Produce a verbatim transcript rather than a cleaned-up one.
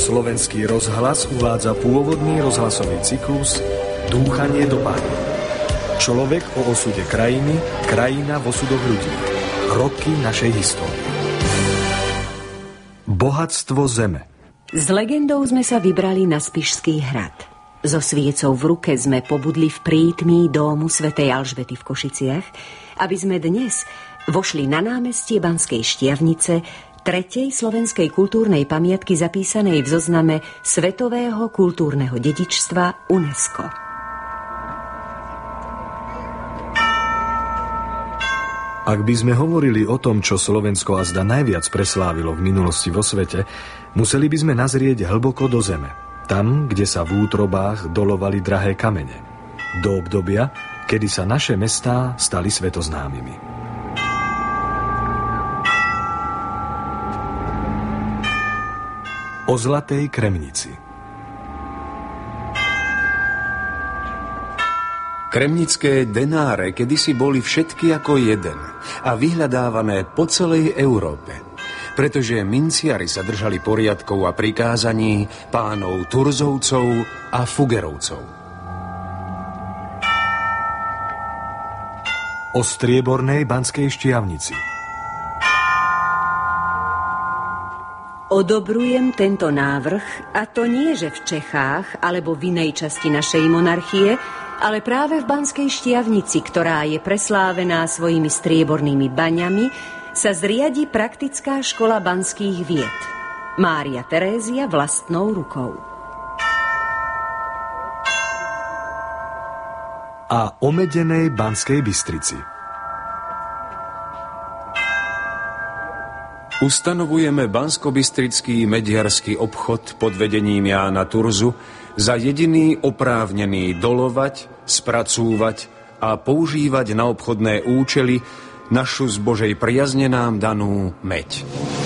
Slovenský rozhlas uvádza pôvodný rozhlasový cyklus Dúchanie do pádu. Človek o osude krajiny, krajina v osudoch ľudí. Roky našej histórie. Bohatstvo zeme. S legendou sme sa vybrali na Spišský hrad. So sviecou v ruke sme pobudli v prítmí domu svätej Alžbety v Košiciach, aby sme dnes vošli na námestie Banskej Štiavnice, tretej slovenskej kultúrnej pamiatky zapísanej v zozname Svetového kultúrneho dedičstva UNESCO. Ak by sme hovorili o tom, čo Slovensko azda najviac preslávilo v minulosti vo svete, museli by sme nazrieť hlboko do zeme, tam, kde sa v útrobách dolovali drahé kamene, do obdobia, kedy sa naše mestá stali svetoznámymi. O zlatej kremnici. Kremnické denáre kedysi boli všetky ako jeden a vyhľadávané po celej Európe, pretože minciari sa držali poriadkov a prikázaní pánov Turzovcov a Fugerovcov. O striebornej Banskej Štiavnici. Odobrujem tento návrh, a to nie, že v Čechách alebo v inej časti našej monarchie, ale práve v Banskej Štiavnici, ktorá je preslávená svojimi striebornými baňami, sa zriadi praktická škola banských vied. Mária Terézia vlastnou rukou. A o medenej Banskej Bystrici. Ustanovujeme banskobystrický mediarský obchod pod vedením Jána Turzu za jediný oprávnený dolovať, spracúvať a používať na obchodné účely našu z Božej priazne nám danú meď.